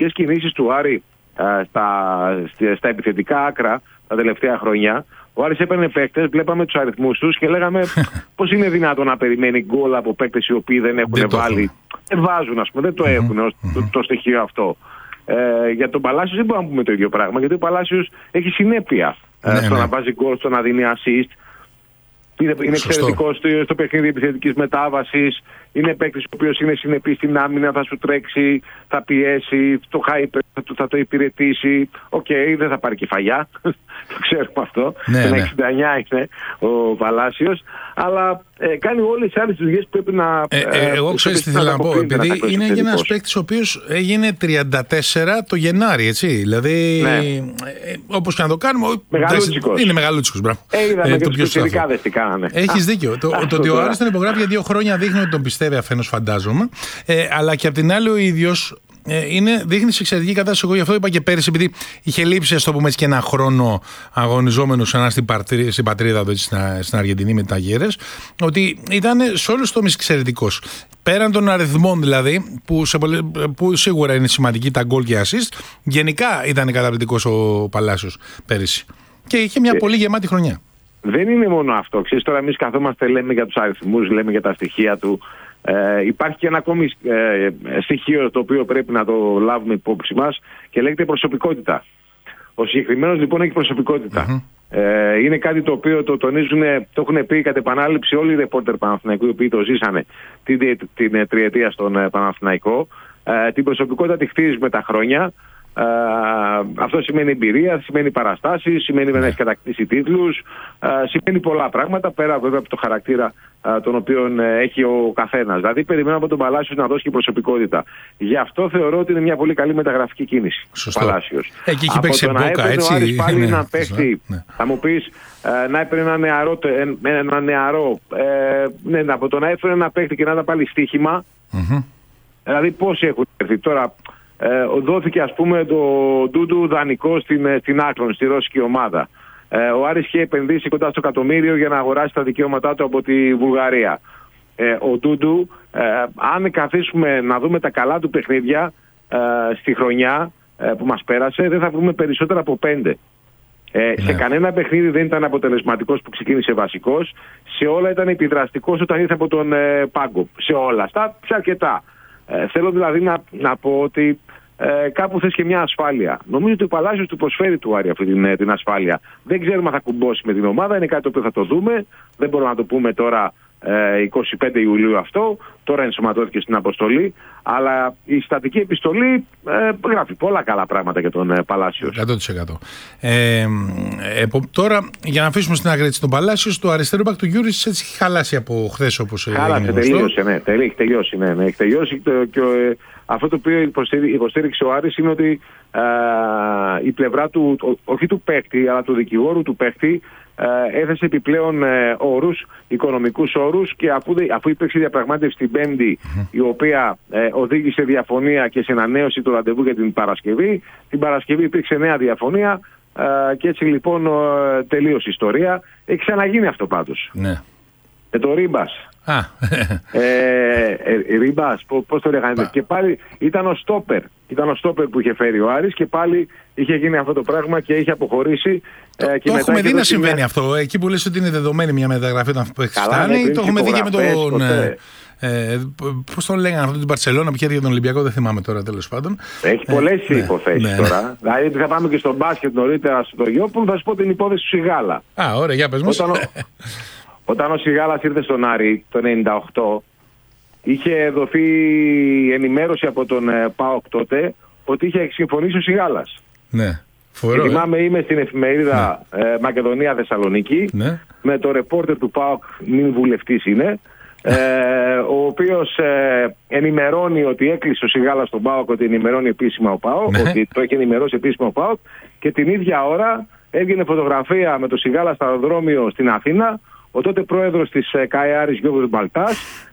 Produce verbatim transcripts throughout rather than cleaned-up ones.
επιθετικές κινήσεις του Άρη α, στα, στα επιθετικά άκρα τα τελευταία χρόνια. Ο Άρης έπαιρνε παίκτες, βλέπαμε τους αριθμούς τους και λέγαμε πώς είναι δυνατόν να περιμένει γκολ από παίκτες οι οποίοι δεν έχουν δεν βάλει. Δεν βάζουν, ας πούμε, δεν το έχουν mm-hmm. το, το στοιχείο αυτό. Ε, για τον Παλάσιος δεν μπορούμε να πούμε το ίδιο πράγμα, γιατί ο Παλάσιος έχει συνέπεια ναι, ε, στο ναι. να βάζει γκολ, στο να δίνει assist. Είναι, είναι εξαιρετικός στο, στο παιχνίδι επιθετικής μετάβασης. Είναι παίκτης ο οποίος είναι συνεπής στην άμυνα, θα σου τρέξει, θα πιέσει, το hyper θα, θα το υπηρετήσει. Οκ, okay, δεν θα πάρει κεφαλιά. Το ξέρουμε αυτό. Ναι, ναι. εξήντα εννιά είναι ο Παλάσιος. Αλλά ε, κάνει όλες τις άλλες δουλειές που πρέπει να. Ε, ε, εγώ ξέρω τι θέλω να πω. Επειδή είναι και ένας παίκτης ο οποίος έγινε τριάντα τέσσερα το Γενάρη, έτσι. Δηλαδή, ναι. ε, όπως και να το κάνουμε. Μεγαλούτσικος. Είναι μεγαλούτσικος, μπράβο. Ε, είδαμε ε, και τους πιτσιρικάδες τι κάνανε. Έχεις δίκιο. Το, το ότι ο Άρης τον υπογράφει για δύο χρόνια δείχνει ότι τον πιστεύει αφενός, φαντάζομαι. Ε, αλλά και απ' την άλλη ο ίδιος. Ε, είναι, δείχνει σε εξαιρετική κατάσταση. Εγώ γι' αυτό είπα και πέρυσι, επειδή είχε λείψει, ας το πούμε έτσι, και ένα χρόνο αγωνιζόμενο ξανά στην, παρτρί, στην πατρίδα του, στην, στην Αργεντινή με τα γέρες, ότι ήταν σε όλους τους τομείς εξαιρετικός. Πέραν των αριθμών δηλαδή, που, σε, που σίγουρα είναι σημαντική τα γκολ και assist, γενικά ήταν καταπληκτικός ο Παλάσιος πέρυσι. Και είχε μια πολύ γεμάτη χρονιά. Δεν είναι μόνο αυτό. Ξέρεις, τώρα εμείς καθόμαστε, λέμε για τους αριθμούς, λέμε για τα στοιχεία του. Ε, υπάρχει και ένα ακόμη ε, στοιχείο το οποίο πρέπει να το λάβουμε υπόψη μας και λέγεται προσωπικότητα. Ο συγκεκριμένος λοιπόν έχει προσωπικότητα. Mm-hmm. Ε, είναι κάτι το οποίο το τονίζουν, το έχουν πει κατ' επανάληψη όλοι οι ρεπόρτερ Παναθηναϊκού οι οποίοι το ζήσανε την, την, την τριετία στον Παναθηναϊκό. Ε, την προσωπικότητα τη χτίζεις με τα χρόνια. Uh, αυτό σημαίνει εμπειρία, σημαίνει παραστάσεις, σημαίνει yeah. να έχει κατακτήσει τίτλους, uh, σημαίνει πολλά πράγματα πέρα βέβαια από το χαρακτήρα uh, τον οποίο uh, έχει ο καθένας. Δηλαδή περιμένω από τον Παλάσιο να δώσει και προσωπικότητα. Γι' αυτό θεωρώ ότι είναι μια πολύ καλή μεταγραφική κίνηση. Σωστό. Παλάσιος. Ε, και έχει παίξει Μπόκα, έτσι. Ο Άρης πάλι ναι, να παίξει, ναι. θα μου πεις uh, να έπαιρνε ένα νεαρό, ένα νεαρό ε, ναι, από το να έφερε ένα παίκτη και να ήταν πάλι στοίχημα. Mm-hmm. Δηλαδή πόσοι έχουν έρθει τώρα. Ε, δόθηκε ας πούμε το Ντούντου δανεικό στην, στην Άκρον, στη ρώσικη ομάδα. Ε, ο Άρης είχε επενδύσει κοντά στο εκατομμύριο για να αγοράσει τα δικαιώματά του από τη Βουλγαρία. Ε, ο Ντούντου, ε, αν καθίσουμε να δούμε τα καλά του παιχνίδια ε, στη χρονιά ε, που μας πέρασε, δεν θα βρούμε περισσότερα από πέντε. Ε, ναι. Σε κανένα παιχνίδι δεν ήταν αποτελεσματικός που ξεκίνησε βασικός. Σε όλα ήταν επιδραστικός όταν ήρθε από τον ε, πάγκο. Σε όλα. Στα, σε αρκετά. Ε, θέλω δηλαδή να, να πω ότι ε, κάπου θες και μια ασφάλεια. Νομίζω ότι ο Παλάσιος του προσφέρει του Άρη αυτή την, την ασφάλεια. Δεν ξέρουμε αν θα κουμπώσει με την ομάδα, είναι κάτι το οποίο θα το δούμε. Δεν μπορούμε να το πούμε τώρα ε, εικοστή πέμπτη Ιουλίου αυτό. Τώρα ενσωματώθηκε στην αποστολή. Αλλά η στατική επιστολή ε, γράφει πολλά καλά πράγματα για τον ε, Παλάσιο. εκατό τοις εκατό. Ε, ε, τώρα, για να αφήσουμε στην άκρη τον Παλάσιο, το αριστερό μπακ του Γιούρις έτσι έχει χαλάσει από χθες όπως έγινε. Χάλασε, τελείωσε, ναι. Τελεί, έχει τελειώσει, ναι, ναι. Έχει τελειώσει και, και ε, αυτό το οποίο υποστήριξε ο Άρης είναι ότι ε, η πλευρά του, όχι του παίκτη, αλλά του δικηγόρου του παίκτη, ε, έθεσε επιπλέον ε, όρους, οικονομικούς όρους και αφού, αφού υπήρξε διαπραγμάτευση την Πέμπτη, mm-hmm. η οποία ε, οδήγησε διαφωνία και σε ανανέωση του ραντεβού για την Παρασκευή, την Παρασκευή υπήρξε νέα διαφωνία ε, και έτσι λοιπόν ε, τελείωσε η ιστορία. Έχει ξαναγίνει αυτό πάντως. Ναι. Με το Ρίμπας. Α. ε, ε, Ρίμπας, πώς το λέγανε. Και πάλι ήταν ο στόπερ. Ήταν ο στόπερ που είχε φέρει ο Άρης και πάλι είχε γίνει αυτό το πράγμα και είχε αποχωρήσει. Το, ε, και το έχουμε δει να συμβαίνει μια... αυτό. Εκεί που λες ότι είναι δεδομένη μια μεταγραφή όταν φτάνει, το έχουμε δει και με τον. Ε, πώς τον λέγανε αυτό, την Μπαρσελόνα που είχε για τον Ολυμπιακό, δεν θυμάμαι τώρα τέλος πάντων. Έχει πολλές ε, υποθέσεις ναι, τώρα. Ναι. Δηλαδή θα πάμε και στο μπάσκετ νωρίτερα στο Γιώπουλ, θα σου πω την υπόθεση του Σιγάλα. Α, ωραία, για πες μας. Όταν, όταν ο Σιγάλας ήρθε στον Άρη το ενενήντα οκτώ, είχε δοθεί ενημέρωση από τον ε, ΠΑΟΚ τότε ότι είχε συμφωνήσει ο Σιγάλας. Ναι. Φορώ, και θυμάμαι, ε. είμαι στην εφημερίδα ναι. ε, Μακεδονία Θεσσαλονίκη ναι. με το ρεπόρτερ του ΠΑΟΚ, μην βουλευτής είναι, ε, ο οποίος ε, ενημερώνει ότι έκλεισε ο Σιγάλας στον ΠΑΟΚ, ότι ενημερώνει επίσημα ο ΠΑΟΚ, ναι. ότι το έχει ενημερώσει επίσημα ο ΠΑΟΚ και την ίδια ώρα έβγαινε φωτογραφία με το Σιγάλα στο αεροδρόμιο στην Αθήνα, ο τότε πρόεδρος της ΚΑΕ Άρης Γιώργος Μπαλτάς, ο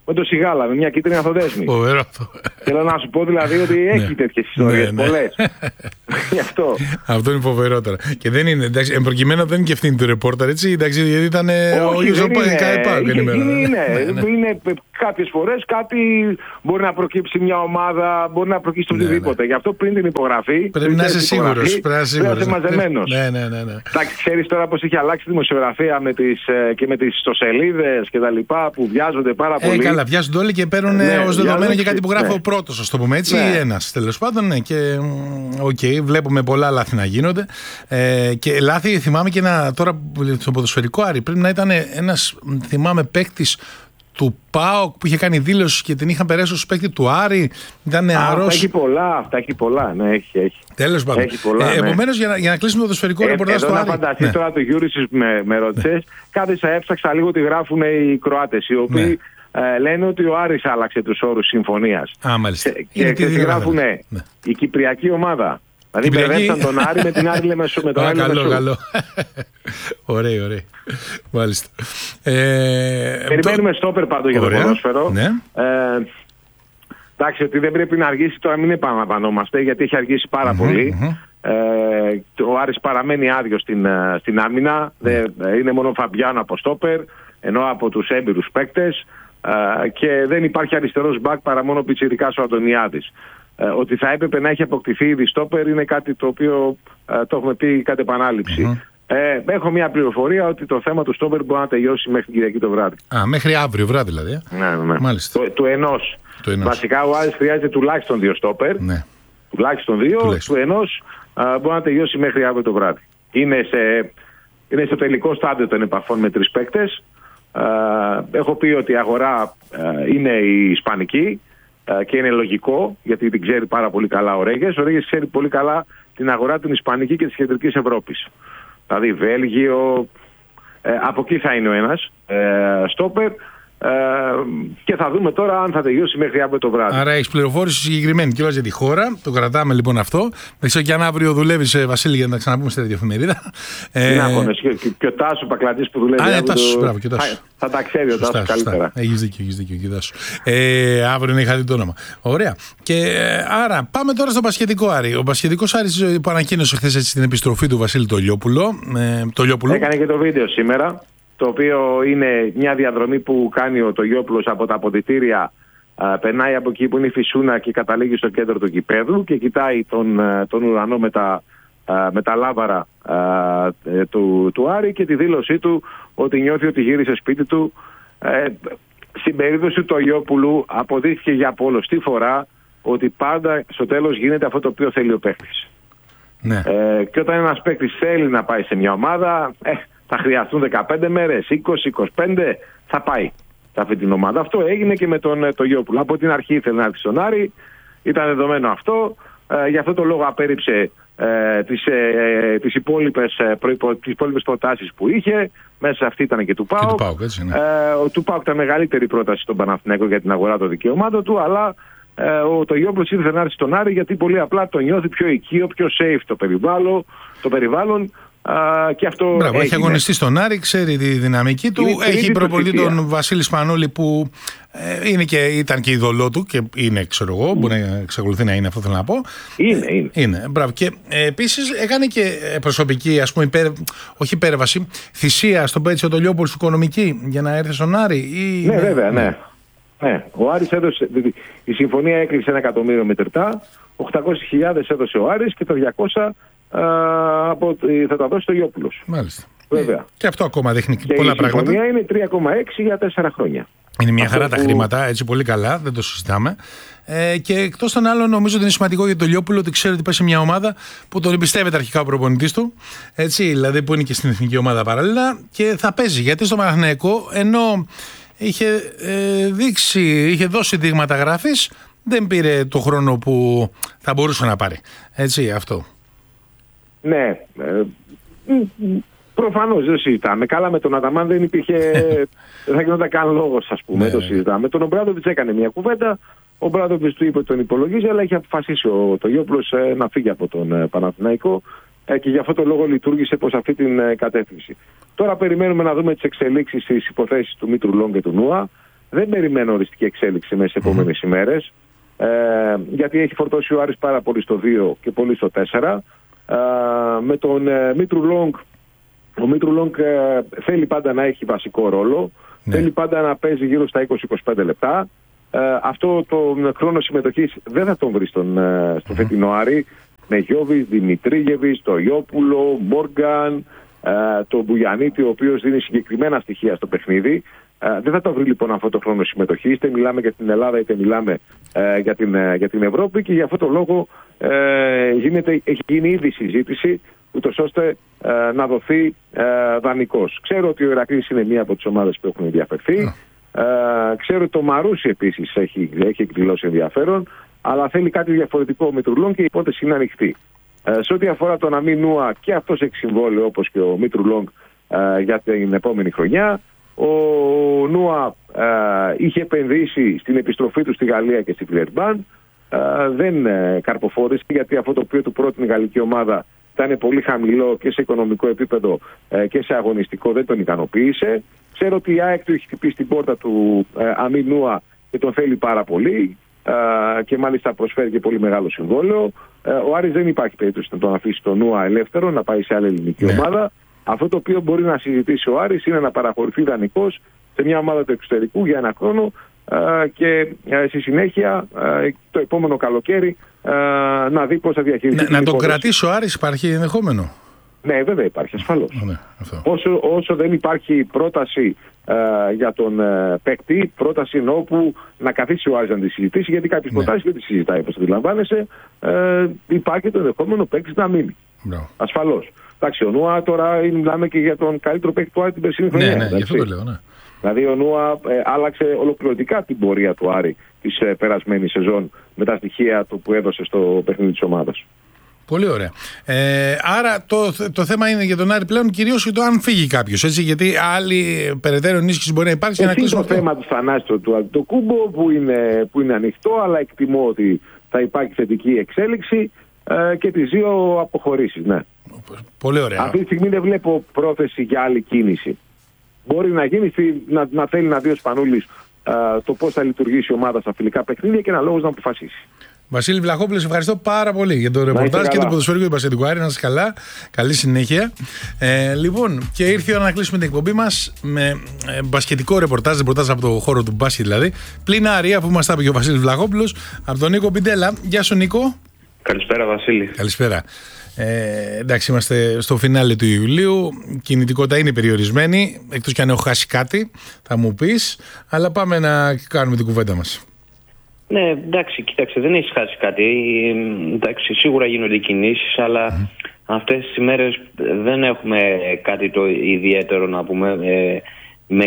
με το Σιγάλα, με μια κίτρινη αυτοδέσμη. Φοβερό αυτό. Θέλω να σου πω δηλαδή ότι έχει τέτοιες ιστορίες πολλές. Γι' αυτό. Αυτό είναι φοβερό τώρα. Και δεν είναι, εντάξει, εμπροκειμένο δεν είναι και ευθύνη του ρεπόρτερ, έτσι, εντάξει, γιατί ήταν ο ίδιος ο ΚΑΕΠΑ. Είναι κάποιες φορές κάτι μπορεί να προκύψει μια ομάδα, μπορεί να προκύψει οτιδήποτε. Γι' αυτό πριν την υπογραφή. Πρέπει να είσαι σίγουρος. Πρέπει να είσαι μαζεμένος. Ναι, ναι, ναι. Εντάξει, ξέρεις τώρα πως έχει αλλάξει η δημοσιογραφία με τις, και με τις ιστοσελίδες και τα λοιπά που βιάζονται πάρα πολύ. Ε, καλά, βιάζονται όλοι και παίρνουν ναι, ως δεδομένο και κάτι που γράφει ναι. ο πρώτος, ας το πούμε έτσι, ναι. ένας τέλος πάντων. Ναι, και οκ, okay, βλέπουμε πολλά λάθη να γίνονται. Ε, και λάθη, θυμάμαι και ένα τώρα στο ποδοσφαιρικό Άρη, πρέπει να ήταν ένας, θυμάμαι, παίκτης του ΠΑΟΚ που είχε κάνει δήλωση και την είχαν περάσει ως παίκτη του Άρη. Ήταν νεαρός. Αυτά έχει πολλά, αυτά έχει πολλά. Ναι, έχει, έχει. Τέλος πάντων. Ε, Επομένως, ναι. για, για να κλείσουμε το ποδοσφαιρικό ε, ρεπορτάζ του Άρη. Να φανταστείς ναι. τώρα το Γιούρισις με, με ρώτησες. Ναι. Κάθισα, έψαξα λίγο τι γράφουν οι Κροάτες, οι οποίοι ναι. ε, λένε ότι ο Άρης άλλαξε τους όρους συμφωνίας. Α, μάλιστα. Και, και, και τι γράφουν ναι. η Κυπριακή ομάδα. Δηλαδή μπερδέψαν τον Άρη με την Άρη Λεμεσό. Με τον Άρη καλό, Λεμεσό. Καλό. Ωραία, ωραία. Μάλιστα. Ε, Περιμένουμε το... στόπερ πάντως για το ποδόσφαιρο. Ναι. Ε, εντάξει, ότι δεν πρέπει να αργήσει τώρα, μην επαναλαμβανόμαστε, γιατί έχει αργήσει πάρα mm-hmm, πολύ. Mm-hmm. Ε, ο Άρης παραμένει άδειος στην, στην άμυνα. Mm. Ε, είναι μόνο ο Φαμπιάνο από στόπερ, ενώ από τους έμπειρους παίκτες. Ε, και δεν υπάρχει αριστερός μπακ παρά μόνο ο πιτσιρικάς ο Αντωνιάδης. Ε, ότι θα έπρεπε να έχει αποκτηθεί ήδη στόπερ είναι κάτι το οποίο ε, το έχουμε πει κατ' επανάληψη. Mm-hmm. Ε, έχω μια πληροφορία ότι το θέμα του στόπερ μπορεί να τελειώσει μέχρι την Κυριακή το βράδυ. Α, μέχρι αύριο βράδυ δηλαδή. Ναι, ναι. Μάλιστα. Του, του ενός. Βασικά ο Άρης χρειάζεται τουλάχιστον δύο στόπερ. Ναι. Τουλάχιστον δύο. Τουλάχιστον. Του ενός α, μπορεί να τελειώσει μέχρι αύριο το βράδυ. Είναι, σε, είναι στο τελικό στάδιο των επαφών με τρεις παίκτες. Α, έχω πει ότι η αγορά α, είναι η ισπανική α, και είναι λογικό γιατί την ξέρει πάρα πολύ καλά ο Ρέγες. Ο Ρέγες ξέρει πολύ καλά την αγορά την ισπανική και της κεντρικής Ευρώπης. Δηλαδή Βέλγιο, ε, από εκεί θα είναι ο ένας ε, στόπερ ε, και θα δούμε τώρα αν θα τελειώσει μέχρι αύριο το βράδυ. Άρα έχεις πληροφόρηση συγκεκριμένη και όλα για τη χώρα, το κρατάμε λοιπόν αυτό. Δεν ξέρω και αν αύριο δουλεύεις, Βασίλη, για να τα ξαναπούμε στη διαφημερίδα. Ε, να πω, και, και ο Τάσος Πακλατής που δουλεύει. Α, ναι, Τάσος, το... μπράβο, και ο Τάσος. Θα, θα τα ξέρει ο Τάσος καλύτερα. Έχεις δίκιο, έχεις δίκιο, και Τάσος. Ε, αύριο είχα δει το όνομα. Ωραία. Και ε, άρα πάμε τώρα στο μπασκετικό Άρη. Ο μπασκετικός Άρης που ανακοίνωσε χθες την επιστροφή του Βασίλη το Λιόπουλο. Ε, το Λιόπουλο. Έκανε και το βίντεο σήμερα, το οποίο είναι μια διαδρομή που κάνει ο Τογιόπουλος από τα αποδυτήρια, α, περνάει από εκεί που είναι η Φυσούνα και καταλήγει στο κέντρο του γηπέδου και κοιτάει τον, τον ουρανό με τα, α, με τα λάβαρα α, του, του Άρη και τη δήλωσή του ότι νιώθει ότι γύρισε σπίτι του. Ε, στην περίπτωση του Τογιόπουλου αποδείχθηκε για πολλοστή φορά ότι πάντα στο τέλος γίνεται αυτό το οποίο θέλει ο παίκτης. Ναι. Ε, και όταν ένας παίκτης θέλει να πάει σε μια ομάδα, ε, θα χρειαστούν δεκαπέντε μέρες, είκοσι, είκοσι πέντε, θα πάει σε αυτή την ομάδα. Αυτό έγινε και με τον Τογιόπουλο. Από την αρχή ήθελε να έρθει στον Άρη, ήταν δεδομένο αυτό. Ε, γι' αυτό το λόγο απέρριψε ε, τις, ε, τις, υπόλοιπες, ε, προϋπο, τις υπόλοιπες προτάσεις που είχε. Μέσα σε αυτή ήταν και του ΠΑΟΚ. Και του ΠΑΟΚ, έτσι, ναι. ε, ο του ΠΑΟΚ ήταν μεγαλύτερη πρόταση στον Παναθηναϊκό για την αγορά των δικαιωμάτων του, αλλά ε, ο Τογιόπουλος ήθελε να έρθει στον Άρη γιατί πολύ απλά το νιώθει πιο οικείο, πιο safe το περιβάλλον. Το περιβάλλον Uh, και αυτό Μπράβο, έγινε. Έχει αγωνιστεί στον Άρη, ξέρει τη δυναμική του. Είναι, έχει προπονητή τον Βασίλη Σπανούλη που ε, είναι και, ήταν και ειδωλό του και είναι, ξέρω εγώ, mm. μπορεί να εξακολουθεί να είναι, αυτό θέλω να πω. Είναι, είναι. είναι μπράβο. Και ε, επίσης έκανε και προσωπική, ας πούμε, υπέρ, όχι υπέρβαση, θυσία στον Πέτσιο Τολιόπουλο οικονομική για να έρθει στον Άρη. Ή... Ναι, βέβαια, ναι. ναι. Ο Άρης έδωσε, η συμφωνία έκλεισε ένα εκατομμύριο μετρητά, οκτακόσιες χιλιάδες έδωσε ο Άρης και τα διακόσια Uh, από, θα τα δώσει το Γιόπουλος. Μάλιστα. Βέβαια. Και αυτό ακόμα δείχνει και πολλά η πράγματα. Η συμφωνία είναι τρία κόμμα έξι για τέσσερα χρόνια. Είναι μια αυτό χαρά που... τα χρήματα, έτσι πολύ καλά, δεν το συζητάμε. Ε, και εκτός των άλλων, νομίζω ότι είναι σημαντικό για τον Λιόπουλο ότι ξέρει ότι πάει σε μια ομάδα που τον εμπιστεύεται αρχικά ο προπονητής του. Έτσι, δηλαδή που είναι και στην εθνική ομάδα παράλληλα και θα παίζει. Γιατί στο Παναθηναϊκό, ενώ είχε ε, δείξει, είχε δώσει δείγματα γράφης, δεν πήρε το χρόνο που θα μπορούσε να πάρει. Έτσι, αυτό. Ναι, ε, προφανώς δεν συζητάμε. Καλά με τον Αταμάν δεν υπήρχε, δεν θα γινόταν καν λόγος, ας πούμε, ναι, το συζητάμε. Με τον Ομπράντοβιτς έκανε μια κουβέντα, ο Ομπράντοβιτς του είπε ότι τον υπολογίζει, αλλά έχει αποφασίσει ο Τογιόπουλος ε, να φύγει από τον ε, Παναθηναϊκό ε, και γι' αυτό το λόγο λειτουργήσε προς αυτή την ε, κατεύθυνση. Τώρα περιμένουμε να δούμε τις εξελίξεις στις υποθέσεις του Μήτρου Λόγκ και του Νούα. δεν περιμένω οριστική εξέλιξη μέσα στις επόμενες ημέρες, ε, γιατί έχει φορτώσει ο Άρης πάρα πολύ στο δύο και πολύ στο τέσσερα. Ε, με τον ε, Μήτρου Λόγκ, ο Μήτρου Λόγκ ε, θέλει πάντα να έχει βασικό ρόλο, ναι. θέλει πάντα να παίζει γύρω στα είκοσι με είκοσι πέντε λεπτά. Ε, αυτό το χρόνο συμμετοχής δεν θα τον βρει στον, ε, στο mm-hmm. φετινό Άρη, με Γιώβης, Δημητρίγεβης, το Ιόπουλο, Μόργαν, ε, τον Μπουγιαννίτη, ο οποίος δίνει συγκεκριμένα στοιχεία στο παιχνίδι. Ε, δεν θα το βρει λοιπόν αυτό το χρόνο συμμετοχής, είτε μιλάμε για την Ελλάδα είτε μιλάμε ε, για, την, ε, για την Ευρώπη, και για αυτό το λόγο ε, γίνεται, έχει γίνει ήδη συζήτηση ούτως ώστε ε, να δοθεί ε, δανεικός. Ξέρω ότι ο Ηρακλής είναι μία από τις ομάδες που έχουν ενδιαφερθεί. Ε, ξέρω ότι το Μαρούσι επίσης έχει, έχει εκδηλώσει ενδιαφέρον, αλλά θέλει κάτι διαφορετικό με Μητρουλόν και η υπόθεση είναι ανοιχτή. Ε, σε ό,τι αφορά τον Αμίν Νούα, και αυτός έχει συμβόλαιο όπως και ο Μητρουλόν ε, για την επόμενη χρονιά. Ο Νούα ε, είχε επενδύσει στην επιστροφή του στη Γαλλία και στη Βιλερμπάν. Ε, δεν ε, καρποφόρησε, γιατί αυτό το οποίο του πρότεινε η γαλλική ομάδα ήταν πολύ χαμηλό και σε οικονομικό επίπεδο ε, και σε αγωνιστικό, δεν τον ικανοποίησε. Ξέρω ότι η ΑΕΚ του έχει χτυπήσει την πόρτα του ε, Αμίν Νούα και τον θέλει πάρα πολύ, ε, και μάλιστα προσφέρει και πολύ μεγάλο συμβόλαιο. Ε, ο Άρης δεν υπάρχει περίπτωση να τον αφήσει τον Νούα ελεύθερο, να πάει σε άλλη ελληνική ναι. ομάδα. Αυτό το οποίο μπορεί να συζητήσει ο Άρης είναι να παραχωρηθεί δανεικός σε μια ομάδα του εξωτερικού για ένα χρόνο, ε, και ε, στη συνέχεια ε, το επόμενο καλοκαίρι ε, να δει πώς θα διαχειριστεί. Να, να τον κρατήσει ο Άρης, υπάρχει ενδεχόμενο? Ναι, βέβαια υπάρχει, ασφαλώς. Ναι, όσο, όσο δεν υπάρχει πρόταση ε, για τον ε, παίκτη, πρόταση όπου να καθίσει ο Άρης να τη συζητήσει, γιατί κάποιες ναι. προτάσεις δεν τη συζητάει, όπως αντιλαμβάνεσαι, ε, υπάρχει το ενδεχόμενο παίκτης να μείνει. No. Ασφαλώς. Εντάξει, ο Νούα τώρα μιλάμε και για τον καλύτερο παίκτη του Άρη την περσινή χρονιά. Ναι, ναι, γι' αυτό το λέω, ναι. Δηλαδή ο Νούα ε, άλλαξε ολοκληρωτικά την πορεία του Άρη της ε, περασμένης σεζόν με τα στοιχεία του που έδωσε στο παιχνίδι της ομάδας. Πολύ ωραία. Ε, άρα το, το θέμα είναι για τον Άρη πλέον κυρίως για το αν φύγει κάποιος, έτσι, γιατί άλλη περαιτέρω ενίσχυση μπορεί να υπάρξει. Είναι το θέμα του θανάσιου του Αντιτοκούμπο που είναι, που είναι ανοιχτό, αλλά εκτιμώ ότι θα υπάρχει θετική εξέλιξη ε, και τις δύο αποχωρήσεις, ναι. Πολύ ωραία. Αυτή τη στιγμή δεν βλέπω πρόθεση για άλλη κίνηση. Μπορεί να γίνει, να, να θέλει να δει ο Σπανούλης ε, το πώς θα λειτουργήσει η ομάδα στα φιλικά παιχνίδια και ένα λόγος να αποφασίσει. Βασίλη Βλαχόπουλε, ευχαριστώ πάρα πολύ για το ρεπορτάζ και το ποδοσφαιρικό του Μπασκετικού Άρη. Να είστε καλά. Καλή συνέχεια. Ε, λοιπόν, και ήρθε η ώρα να κλείσουμε την εκπομπή μας με ε, μπασκετικό ρεπορτάζ, ρεπορτάζ από το χώρο του μπάσκετ δηλαδή. Πλην Άρη, αφού μας τα είπε και ο Βασίλης Βλαχόπουλος, από τον Νίκο Πιντέλα. Γεια σου, Νίκο. Καλησπέρα, Βασίλη. Καλησπέρα. Ε, εντάξει, είμαστε στο φινάλε του Ιουλίου. Η κινητικότητα είναι περιορισμένη. Εκτός κι αν έχω χάσει κάτι, θα μου πεις. Αλλά πάμε να κάνουμε την κουβέντα μας. Ναι, εντάξει, κοίταξε, δεν έχεις χάσει κάτι. Εντάξει, σίγουρα γίνονται κινήσεις, αλλά mm. αυτές τις ημέρες δεν έχουμε κάτι το ιδιαίτερο να πούμε. Ε, με,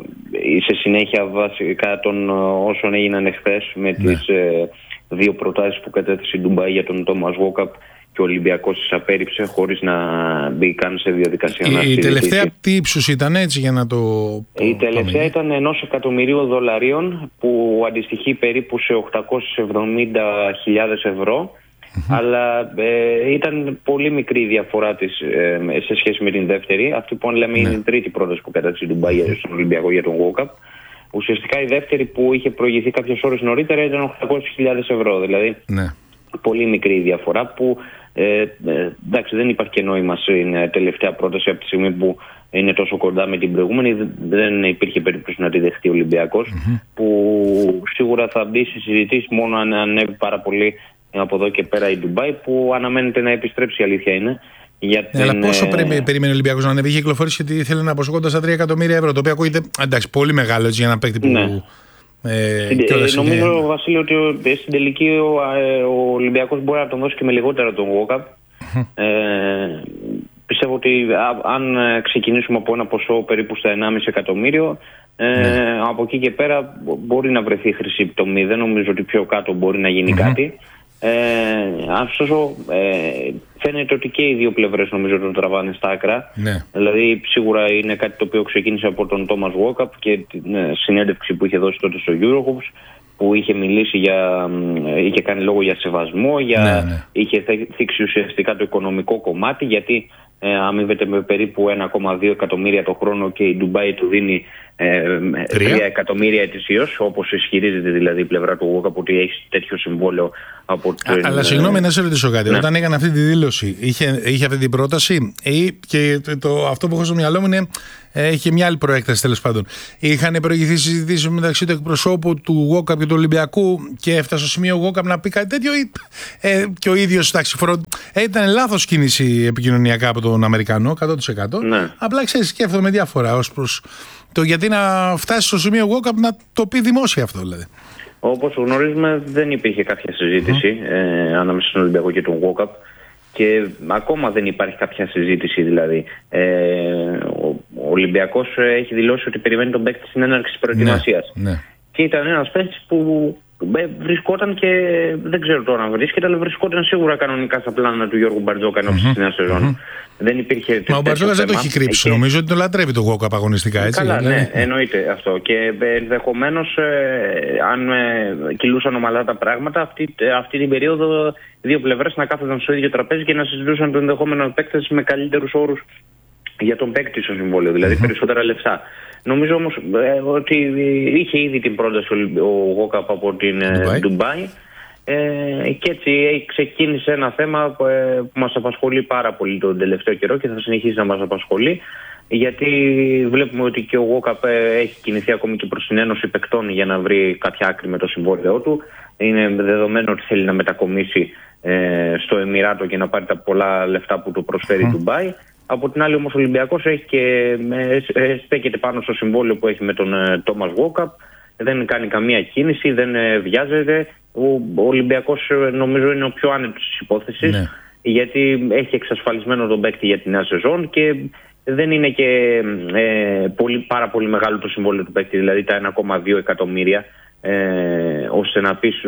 σε συνέχεια βασικά των όσων έγιναν εχθές με mm. τις ε, δύο προτάσεις που κατέθεσε η Ντουμπάι για τον Τόμας Βόκαπ, και ο Ολυμπιακός τις απέρριψε χωρίς να μπει καν σε διαδικασία η, να η τελευταία τι ύψους ήταν, έτσι, για να το... Η τελευταία ήταν ενός εκατομμυρίου δολαρίων, που αντιστοιχεί περίπου σε οκτακόσιες εβδομήντα χιλιάδες ευρώ. Mm-hmm. Αλλά ε, ήταν πολύ μικρή η διαφορά της ε, σε σχέση με την δεύτερη. Αυτή που λέμε ναι. είναι η τρίτη πρόταση που κατέθεσε η Ντουμπάι mm-hmm. στον Ολυμπιακό για τον Βόκαπ. Ουσιαστικά η δεύτερη, που είχε προηγηθεί κάποιες ώρες νωρίτερα, ήταν οκτακόσιες χιλιάδες ευρώ. Δηλαδή ναι. πολύ μικρή η διαφορά, που ε, ε, εντάξει, δεν υπάρχει και νόημα στην τελευταία πρόταση από τη στιγμή που είναι τόσο κοντά με την προηγούμενη. Δεν υπήρχε περίπτωση να τη δεχτεί ο Ολυμπιακός, mm-hmm. που σίγουρα θα μπει στη συζητήση μόνο αν ανέβει πάρα πολύ από εδώ και πέρα η Ντουμπάι, που αναμένεται να επιστρέψει, η αλήθεια είναι. Για την, αλλά πόσο ε... περίμενε ο Ολυμπιακός να ανέβει? Είχε κυκλοφορήσει ότι ήθελε να αποσηκώντα στα τρία εκατομμύρια ευρώ, το οποίο ακούγεται εντάξει, πολύ μεγάλο, έτσι, για ένα παίκτη που. Ναι. Ε, ε, νομίζω, είναι... Βασίλη, ότι στην τελική ο, ο Ολυμπιακός μπορεί να τον δώσει και με λιγότερα τον Βόκαπ. Mm-hmm. Ε, πιστεύω ότι αν ξεκινήσουμε από ένα ποσό περίπου στα ενάμιση εκατομμύριο, ε, ναι. από εκεί και πέρα μπορεί να βρεθεί χρυσή πτωμή. Δεν νομίζω ότι πιο κάτω μπορεί να γίνει mm-hmm. κάτι. Ε, ωστόσο, ε, φαίνεται ότι και οι δύο πλευρές νομίζω τον τραβάνε στα άκρα. Ναι. Δηλαδή σίγουρα είναι κάτι το οποίο ξεκίνησε από τον Τόμας Walkup και την συνέντευξη που είχε δώσει τότε στο Eurohoops, που είχε μιλήσει για, είχε κάνει λόγο για σεβασμό, για, ναι, ναι. είχε θίξει ουσιαστικά το οικονομικό κομμάτι, γιατί ε, αμείβεται με περίπου ένα κόμμα δύο εκατομμύρια το χρόνο και η Ντουμπάι του δίνει ε, τρία εκατομμύρια ετησίως, όπως ισχυρίζεται δηλαδή η πλευρά του Walkup ότι έχει τέτοιο συμβόλαιο από την... Α, αλλά συγγνώμη να σε ρωτήσω κάτι. Ναι. Όταν έκανε αυτή τη δήλωση, είχε, είχε αυτή την πρόταση ή και το, το, αυτό που έχω στο μυαλό μου είναι έχει μια άλλη προέκταση τέλος πάντων. Είχαν προηγηθεί συζητήσεις μεταξύ του εκπροσώπου του Walkup και του Ολυμπιακού και έφτασε στο σημείο Walkup να πει κάτι τέτοιο ή ε, και ο ίδιος εντάξει, φρο... ε, ήταν λάθος κίνηση επικοινωνιακά από τον Αμερικανό εκατό τοις εκατό. Ναι. Απλά ξέρεις, σκέφτομαι διάφορα ως προς το γιατί να φτάσει στο σημείο Walkup να το πει δημόσια αυτό δηλαδή. Όπως γνωρίζουμε δεν υπήρχε κάποια συζήτηση mm. ε, ανάμεσα στον Ολυμπιακό και τον Walkup και ακόμα δεν υπάρχει κάποια συζήτηση δηλαδή. Ε, ο, ο Ολυμπιακός έχει δηλώσει ότι περιμένει τον παίκτη στην έναρξη της προετοιμασίας. Ναι, ναι. Και ήταν ένας παίκτης που βρισκόταν και δεν ξέρω τώρα αν βρίσκεται, αλλά βρισκόταν σίγουρα κανονικά στα πλάνα του Γιώργου Μπαρτζόκα ενώ mm-hmm. στη νέα σεζόν. Mm-hmm. Δεν υπήρχε. Μα ο Μπαρτζόκας δεν το έχει κρύψει. Και... Νομίζω ότι το λατρεύει το Walkup αγωνιστικά, έτσι. Καλά, ναι, εννοείται αυτό. Και ενδεχομένως, ε, αν ε, κυλούσαν ομαλά τα πράγματα, αυτή, αυτή την περίοδο δύο πλευρές να κάθονταν στο ίδιο τραπέζι και να συζητούσαν το ενδεχόμενο επέκταση με καλύτερους όρους για τον παίκτη στο συμβόλαιο, δηλαδή mm-hmm. περισσότερα λεφτά. Νομίζω όμως ε, ότι είχε ήδη την πρόταση ο Walkup από την Ντουμπάι. Ε, και έτσι ξεκίνησε ένα θέμα που, ε, που μας απασχολεί πάρα πολύ τον τελευταίο καιρό και θα συνεχίσει να μας απασχολεί, γιατί βλέπουμε ότι και ο Walkup έχει κινηθεί ακόμη και προς την Ένωση Παικτών για να βρει κάποια άκρη με το συμβόλαιό του. Είναι δεδομένο ότι θέλει να μετακομίσει ε, στο Εμιράτο και να πάρει τα πολλά λεφτά που του προσφέρει η Ντουμπάι. Από την άλλη όμως ο Ολυμπιακός έχει και, ε, στέκεται πάνω στο συμβόλαιο που έχει με τον ε, Τόμας Walkup. Δεν κάνει καμία κίνηση, δεν ε, βιάζεται. Ο Ολυμπιακός νομίζω είναι ο πιο άνετος της υπόθεσης, ναι. γιατί έχει εξασφαλισμένο τον παίκτη για την νέα σεζόν και δεν είναι και ε, πολύ, πάρα πολύ μεγάλο το συμβόλαιο του παίκτη, δηλαδή τα ένα κόμμα δύο εκατομμύρια, ε, ώστε να πεις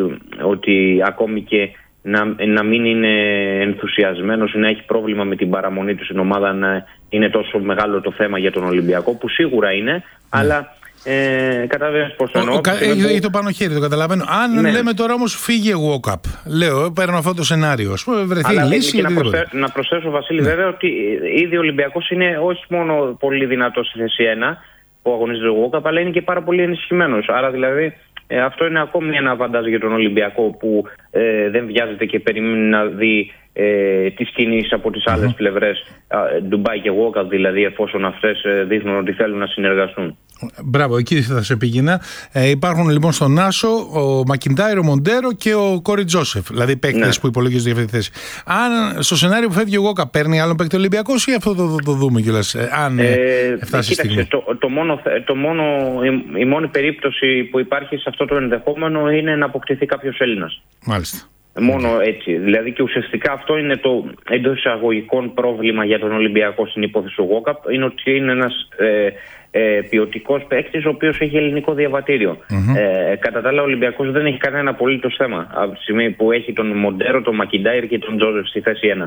ότι ακόμη και να, να μην είναι ενθουσιασμένος ή να έχει πρόβλημα με την παραμονή του στην ομάδα, να είναι τόσο μεγάλο το θέμα για τον Ολυμπιακό, που σίγουρα είναι, ναι. αλλά... Ε, Καταλαβαίνεις πώς το εννοώ. Έχει που... το πάνω χέρι, το καταλαβαίνω. Αν ναι. λέμε τώρα όμως φύγε Walkup, λέω, παίρνω αυτό το σενάριο, βρεθεί η λύση. Και να, προσθέ, να προσθέσω, Βασίλη, ναι. βέβαια ότι ήδη ο Ολυμπιακός είναι όχι μόνο πολύ δυνατός στη θέση ένα που αγωνίζεται ο Walkup, αλλά είναι και πάρα πολύ ενισχυμένος. Άρα δηλαδή ε, αυτό είναι ακόμη ένα βαντάζ για τον Ολυμπιακό που ε, δεν βιάζεται και περιμένει να δει ε, τις κινήσεις από τις άλλες mm-hmm. πλευρές, Ντουμπάι και Walkup δηλαδή, εφόσον αυτές ε, δείχνουν ότι θέλουν να συνεργαστούν. Μπράβο, εκεί θα σε πήγαινα. Ε, υπάρχουν λοιπόν στον Άσο ο Μακιντάιρ, ο Μοντέρο και ο Κόρι Τζόσεφ. Δηλαδή παίκτες ναι. που υπολογίζονται για αυτή τη θέση. Αν στο σενάριο που φεύγει ο Walkup παίρνει άλλον παίκτη Ολυμπιακός ή αυτό το, το, το δούμε κιόλας, ε, αν ε, φτάσει η στιγμή. Το, το μόνο, το μόνο, η, η μόνη περίπτωση που υπάρχει σε αυτό το ενδεχόμενο είναι να αποκτηθεί κάποιος Έλληνας. Μάλιστα. Μόνο έτσι. Δηλαδή και ουσιαστικά αυτό είναι το εντός εισαγωγικών πρόβλημα για τον Ολυμπιακό στην υπόθεση του Walkup. Είναι ότι είναι ένας ε, ε, ποιοτικός παίκτης ο οποίος έχει ελληνικό διαβατήριο. Mm-hmm. Ε, κατά τα άλλα ο Ολυμπιακός δεν έχει κανένα απολύτως θέμα από τη στιγμή που έχει τον Μοντέρο, τον Μακιντάιρ και τον Τζόζεφ στη θέση ένα.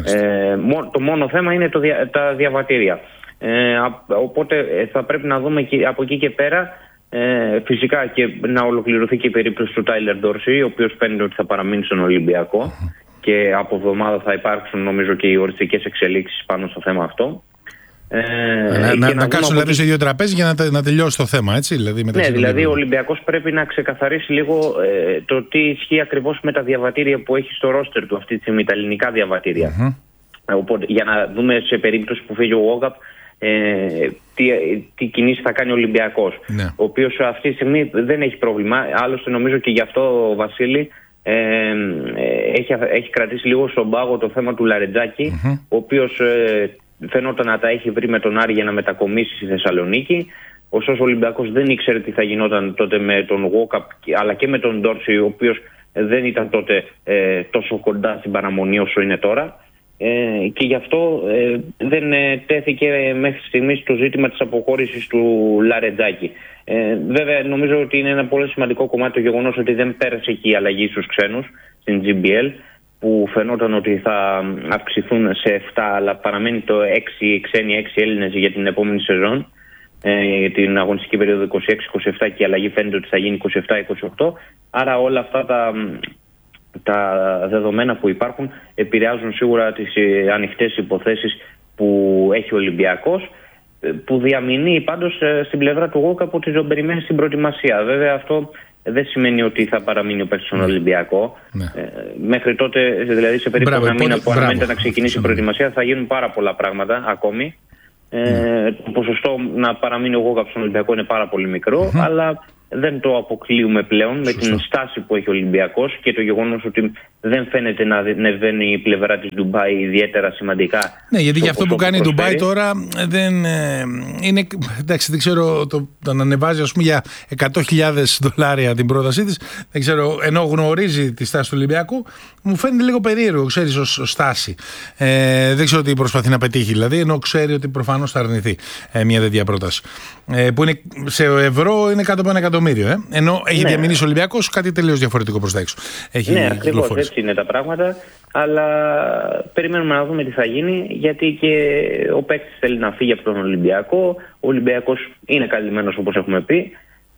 Ε, το μόνο θέμα είναι το, τα διαβατήρια. Ε, οπότε θα πρέπει να δούμε και, από εκεί και πέρα Ε, φυσικά και να ολοκληρωθεί και η περίπτωση του Τάιλερ Ντόρσι, ο οποίος φαίνεται ότι θα παραμείνει στον Ολυμπιακό mm-hmm. και από εβδομάδα θα υπάρξουν νομίζω και οι οριστικές εξελίξεις πάνω στο θέμα αυτό. Ε, να να, να κάτσουν δηλαδή σε δύο τραπέζι για να, να τελειώσει το θέμα, έτσι. Δηλαδή, ναι, δηλαδή ο Ολυμπιακός πρέπει να ξεκαθαρίσει λίγο ε, το τι ισχύει ακριβώς με τα διαβατήρια που έχει στο ρόστερ του αυτή τη στιγμή, τα ελληνικά διαβατήρια. Mm-hmm. Οπότε, για να δούμε σε περίπτωση που φύγει ο Walkup Ε, τι, τι κινήσεις θα κάνει ο Ολυμπιακός, ναι. ο οποίος αυτή τη στιγμή δεν έχει πρόβλημα. Άλλωστε νομίζω και γι' αυτό ο Βασίλη ε, ε, έχει, έχει κρατήσει λίγο στον πάγο το θέμα του Λαρετζάκη, mm-hmm. ο οποίος ε, φαίνονταν να τα έχει βρει με τον Άρη για να μετακομίσει στη Θεσσαλονίκη. Ωστόσο ο Ολυμπιακός δεν ήξερε τι θα γινόταν τότε με τον Walkup αλλά και με τον Ντόρσι, ο οποίος δεν ήταν τότε ε, τόσο κοντά στην παραμονή όσο είναι τώρα. Ε, και γι' αυτό ε, δεν ε, τέθηκε μέχρι στιγμής το ζήτημα της αποχώρησης του Λαρετζάκη. Ε, βέβαια νομίζω ότι είναι ένα πολύ σημαντικό κομμάτι το γεγονός ότι δεν πέρασε εκεί η αλλαγή στους ξένους στην τζι μπι ελ, που φαινόταν ότι θα αυξηθούν σε επτά, αλλά παραμένει το έξι ξένοι, έξι Έλληνες για την επόμενη σεζόν, ε, την αγωνιστική περίοδο είκοσι έξι είκοσι επτά, και η αλλαγή φαίνεται ότι θα γίνει είκοσι επτά είκοσι οκτώ. Άρα όλα αυτά τα, τα δεδομένα που υπάρχουν επηρεάζουν σίγουρα τις ανοιχτές υποθέσεις που έχει ο Ολυμπιακός, που διαμηνύει πάντως στην πλευρά του Γόκα που την περιμένει στην προετοιμασία. Βέβαια αυτό δεν σημαίνει ότι θα παραμείνει ο παίκτης στον Ολυμπιακό. Ναι. Ε, μέχρι τότε, δηλαδή σε περίπτωση ένα μήνα που αναμένεται να ξεκινήσει η προετοιμασία, θα γίνουν πάρα πολλά πράγματα ακόμη. Ε, ναι. Το ποσοστό να παραμείνει ο Γόκα στον Ολυμπιακό είναι πάρα πολύ μικρό, mm-hmm. αλλά δεν το αποκλείουμε πλέον. Σωστό. Με την στάση που έχει ο Ολυμπιακός και το γεγονός ότι δεν φαίνεται να ανεβαίνει η πλευρά της Ντουμπάι ιδιαίτερα σημαντικά. Ναι, γιατί για αυτό που κάνει η Ντουμπάι τώρα δεν ε, είναι. Εντάξει, δεν ξέρω, το, το να ανεβάζει ας πούμε για εκατό χιλιάδες δολάρια την πρότασή της. Δεν ξέρω, ενώ γνωρίζει τη στάση του Ολυμπιακού, μου φαίνεται λίγο περίεργο, ξέρεις, ως, ως στάση. Ε, δεν ξέρω τι προσπαθεί να πετύχει, δηλαδή, ενώ ξέρει ότι προφανώς θα αρνηθεί ε, μια τέτοια πρόταση. Ε, που είναι σε ευρώ είναι κάτω από ένα εκατομμύριο. Ε, ενώ έχει ναι. διαμηνήσει ο Ολυμπιακός κάτι τελείως διαφορετικό προς τα έξω. Έχει ναι, ακριβώς έτσι είναι τα πράγματα. Αλλά περιμένουμε να δούμε τι θα γίνει, γιατί και ο παίκτης θέλει να φύγει από τον Ολυμπιακό. Ο Ολυμπιακός είναι καλυμμένος, όπως έχουμε πει,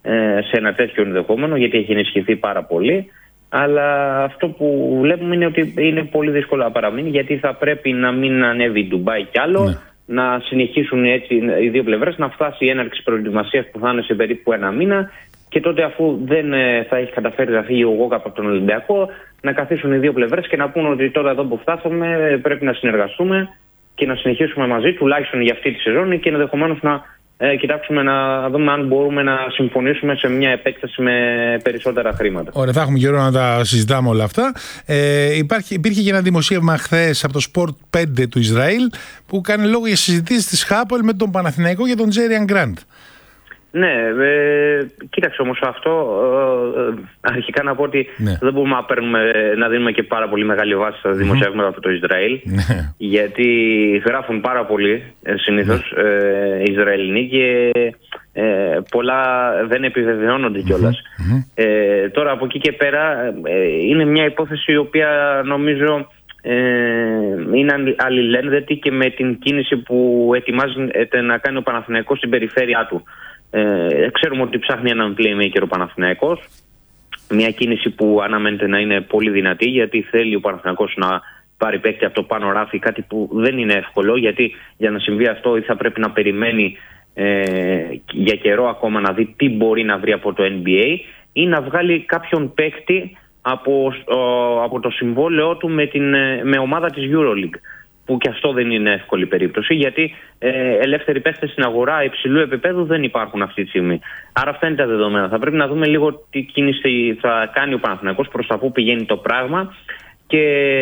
σε ένα τέτοιο ενδεχόμενο, γιατί έχει ενισχυθεί πάρα πολύ. Αλλά αυτό που βλέπουμε είναι ότι είναι πολύ δύσκολο να παραμείνει, γιατί θα πρέπει να μην ανέβει η Ντουμπάι κι άλλο, ναι. να συνεχίσουν έτσι οι δύο πλευρές, να φτάσει η έναρξη προετοιμασίας που θα είναι σε περίπου ένα μήνα, και τότε, αφού δεν θα έχει καταφέρει να φύγει ο Γόκα από τον Ολυμπιακό, να καθίσουν οι δύο πλευρές και να πούν ότι τώρα εδώ που φτάσαμε πρέπει να συνεργαστούμε και να συνεχίσουμε μαζί, τουλάχιστον για αυτή τη σεζόν, και ενδεχομένως να ε, κοιτάξουμε να δούμε αν μπορούμε να συμφωνήσουμε σε μια επέκταση με περισσότερα χρήματα. Ωραία, θα έχουμε καιρό να τα συζητάμε όλα αυτά. Ε, υπάρχει, υπήρχε και ένα δημοσίευμα χθες από το Sport πέντε του Ισραήλ που κάνει λόγο για συζητήσεις της Χάπολ με τον Παναθηναϊκό για τον Τζέριαν Γκραντ. Ναι, ε, κοίταξε όμως αυτό, ε, αρχικά να πω ότι ναι. δεν μπορούμε να, παίρνουμε, να δίνουμε και πάρα πολύ μεγάλη βάση στα δημοσιεύματα από το Ισραήλ, ναι. γιατί γράφουν πάρα πολύ ε, συνήθως ναι. ε, Ισραηλινοί και ε, πολλά δεν επιβεβαιώνονται κιόλας. Mm-hmm. Ε, τώρα από εκεί και πέρα ε, είναι μια υπόθεση η οποία νομίζω ε, είναι αλληλένδετη και με την κίνηση που ετοιμάζεται να κάνει ο Παναθηναϊκός στην περιφέρειά του. Ε, ξέρουμε ότι ψάχνει έναν playmaker ο Παναθηναϊκός, μια κίνηση που αναμένεται να είναι πολύ δυνατή, γιατί θέλει ο Παναθηναϊκός να πάρει παίκτη από το πάνω ράφι, κάτι που δεν είναι εύκολο, γιατί για να συμβεί αυτό θα πρέπει να περιμένει ε, για καιρό ακόμα να δει τι μπορεί να βρει από το N B A ή να βγάλει κάποιον παίκτη από, ο, από το συμβόλαιό του με, την, με ομάδα της EuroLeague, που και αυτό δεν είναι εύκολη περίπτωση, γιατί ε, ελεύθεροι παίχτες στην αγορά υψηλού επίπεδου δεν υπάρχουν αυτή τη στιγμή. Άρα αυτά είναι τα δεδομένα. Θα πρέπει να δούμε λίγο τι κίνηση θα κάνει ο Παναθηναϊκός, προς τα πού πηγαίνει το πράγμα, και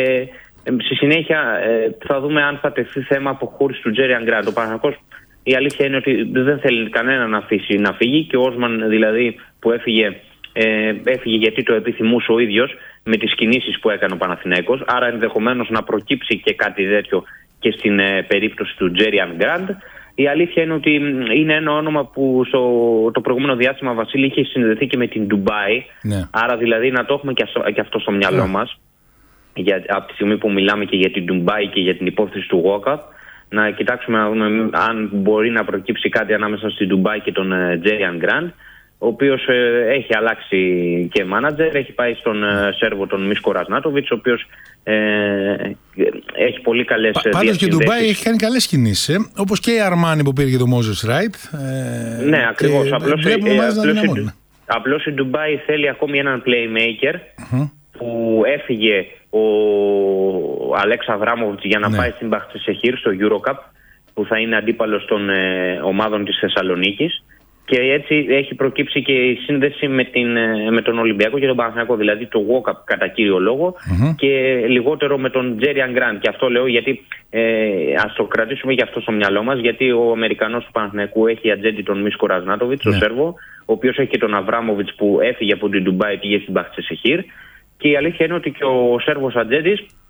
ε, στη συνέχεια ε, θα δούμε αν θα τεθεί θέμα αποχώρηση του Τζέριαν Γκραντ. Ο Παναθηναϊκός, η αλήθεια είναι ότι δεν θέλει κανένα να αφήσει να φύγει, και ο Όσμαν δηλαδή που έφυγε, ε, έφυγε γιατί το επιθυμούσε ο ίδιος, με τις κινήσεις που έκανε ο Παναθηναϊκός, άρα ενδεχομένως να προκύψει και κάτι τέτοιο και στην ε, περίπτωση του Τζέριαν Γκραντ. Η αλήθεια είναι ότι είναι ένα όνομα που στο, το προηγούμενο διάστημα, Βασίλη, είχε συνδεθεί και με την Ντουμπάι, ναι. άρα δηλαδή να το έχουμε και, αυτό, και αυτό στο μυαλό ναι. μας, για, από τη στιγμή που μιλάμε και για την Ντουμπάι και για την υπόθεση του Walkup, να κοιτάξουμε να δούμε αν μπορεί να προκύψει κάτι ανάμεσα στην Ντουμπάι και τον Τζέριαν Γκραντ, ο οποίος ε, έχει αλλάξει και μάνατζερ, έχει πάει στον ε, Σέρβο τον Μίσκο Ραζνάτοβιτς, ο οποίος ε, έχει πολύ καλές Πα, διασυνδέσεις. Πάντως και το Ντουμπάι έχει κάνει καλές κινήσεις, ε, όπως και η Αρμάνι που πήρε και το Moses Wright. Ε, ναι, ακριβώς. Απλώς, ε, απλώς, απλώς η Ντουμπάι θέλει ακόμη έναν playmaker uh-huh. που έφυγε ο Αλέξ Αβράμοβιτς για να ναι. πάει στην Μπαχτσεσεχήρ στο EuroCup, που θα είναι αντίπαλος των ε, ομάδων της Θεσσαλονίκης. Και έτσι έχει προκύψει και η σύνδεση με, την, με τον Ολυμπιακό και τον Παναθηναϊκό, δηλαδή το Walkup κατά κύριο λόγο, mm-hmm. και λιγότερο με τον Τζέριαν Γκραντ. Και αυτό λέω γιατί ε, ας το κρατήσουμε και αυτό στο μυαλό μας, γιατί ο Αμερικανός του Παναθηναϊκού έχει ατζέντη τον Μίσκο Ραζνάτοβιτς, yeah. τον Σέρβο, ο οποίος έχει και τον Αβράμοβιτς που έφυγε από την Ντουμπάι, πήγε στην Μπαχτσεσεχήρ. Και η αλήθεια είναι ότι και ο Σέρβος ατζέντης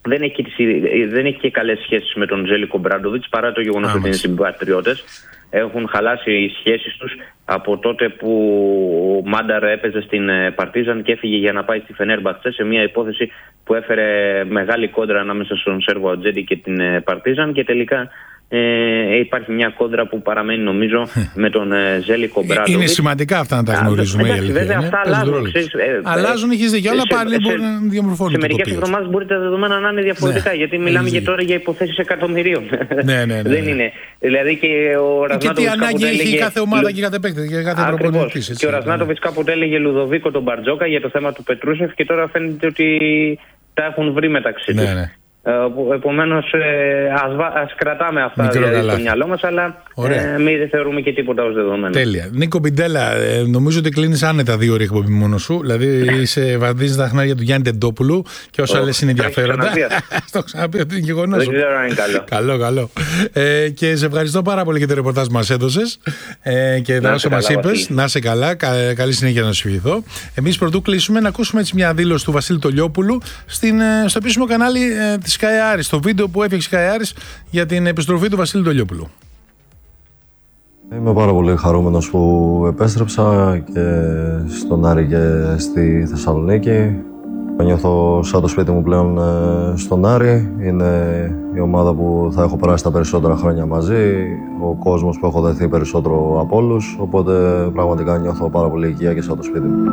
δεν έχει, δεν έχει και καλές σχέσεις με τον Ζέλικο Μπράντοβιτς, παρά το γεγονός ότι είναι συμπατριώτες. Έχουν χαλάσει οι σχέσεις τους από τότε που ο Μάνταρ έπαιζε στην Παρτίζαν και έφυγε για να πάει στη Φενέρμπαχτσε, σε μια υπόθεση που έφερε μεγάλη κόντρα ανάμεσα στον Σέρβο Ατζέντη και την Παρτίζαν, και τελικά Ε, υπάρχει μια κόντρα που παραμένει, νομίζω, με τον ε, Ζέλικο Μπράντοβιτς. Είναι σημαντικά αυτά να τα γνωρίζουμε. Εντάξει, βέβαια, αυτά αλλάζουν. Ε, αλλάζουν, έχεις δίκιο, αλλά πάλι μπορεί να διαμορφώνουν. Σε μερικές εβδομάδες μπορεί τα δεδομένα να είναι διαφορετικά, ναι, γιατί μιλάμε και τώρα για υποθέσεις εκατομμυρίων. Ναι, ναι, ναι, ναι. Δεν είναι. Δηλαδή και ο Ρασνάτοβιτς. Και τι ανάγκη έχει έλεγε... κάθε ομάδα και κάθε παίκτη και κάθε προπονητής. Και ο Ρασνάτοβιτς κάποτε έλεγε Λουδοβίκο τον Μπαρτζόκα για το θέμα του Πετρούσεφ, και τώρα φαίνεται ότι τα έχουν βρει μεταξύ τους. Επομένως, ε, ας, ας κρατάμε αυτά δηλαδή στο μυαλό μας, αλλά ε, μην θεωρούμε και τίποτα ως δεδομένο. Τέλεια. Νίκο Πιντέλα, ε, νομίζω ότι κλείνεις άνετα δύο ώρες εκπομπή μόνος σου. Δηλαδή, είσαι βαδίζεις τα χνάρια του Γιάννη Τεντόπουλου και όσα άλλες είναι ενδιαφέροντα. Στο ξαναπεί ότι είναι γεγονός. Δεν ξέρω αν είναι καλό. Καλό, καλό. Ε, και σε ευχαριστώ πάρα πολύ για το ρεπορτάζ που μας έδωσες ε, και τα όσα μας είπες. Να είσαι καλά. Κα, καλή συνέχεια να σου ευχηθώ. Εμείς πρωτού κλείσουμε να ακούσουμε έτσι μια δήλωση του Βασίλη Τολιόπουλου στην, στο επίσημο κανάλι ε, της Sky Aris, στο βίντεο που έφτιαξε Sky Aris για την επιστροφή του Βασίλη Τολιόπουλου. Είμαι πάρα πολύ χαρούμενος που επέστρεψα και στον Άρη και στη Θεσσαλονίκη. Νιώθω σαν το σπίτι μου πλέον στον Άρη. Είναι η ομάδα που θα έχω περάσει τα περισσότερα χρόνια μαζί, ο κόσμος που έχω δεθεί περισσότερο από όλους, οπότε πραγματικά νιώθω πάρα πολύ οικία και σαν το σπίτι μου.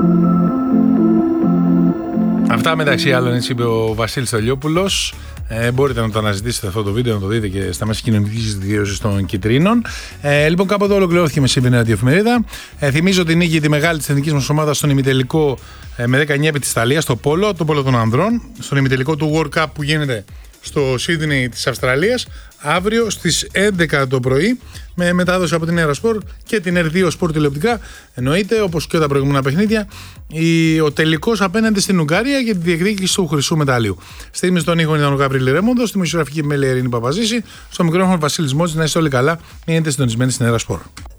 Αυτά μεταξύ άλλων έτσι είπε ο Βασίλης Τολιόπουλος. Ε, μπορείτε να το αναζητήσετε αυτό το βίντεο, να το δείτε και στα μέσα κοινωνικής δικτύωσης των Κιτρίνων. Ε, λοιπόν, κάπου εδώ ολοκληρώθηκε με σήμερα η ραδιοεφημερίδα. Ε, θυμίζω την νίκη τη μεγάλη της εθνικής μας ομάδας στον ημιτελικό ε, με δέκα εννιά επί της Ιταλίας, στο πόλο, το πόλο των ανδρών, στον ημιτελικό του World Cup που γίνεται στο Σίδνεϊ της Αυστραλίας, αύριο στις έντεκα το πρωί, με μετάδοση από την Eurosport και την Ερ δύο Sport τηλεοπτικά. Εννοείται, όπως και τα προηγούμενα παιχνίδια, η, ο τελικός απέναντι στην Ουγγαρία για τη διεκδίκηση του χρυσού μετάλλιου. Στη ρύθμιση των ήχων ήταν ο Γαβρίλη Ρέμοντος, στη μουσιογραφική μέλη Ειρήνη Παπαζήση, στο μικρόφωνο Βασίλης Μότζης. Να είστε όλοι καλά, μείνετε συντονισμένοι στην Eurosport.